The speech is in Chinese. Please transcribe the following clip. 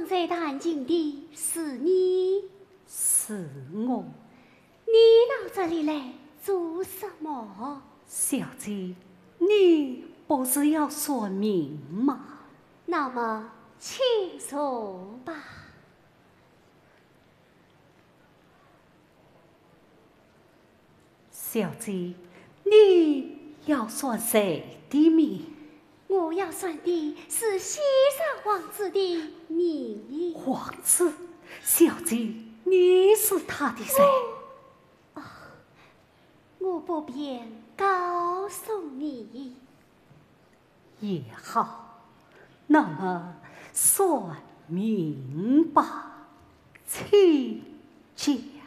在弹琴的是你？ 是我。 你到这里来做什么？ 小姐，你不是要说明吗？ 那么，请说吧。 小姐，你要算谁的命？ 我要算的是西上王子的命。 王子，小姐，你是他的谁？ 我不便告诉你。 也好，那么算命吧，请讲。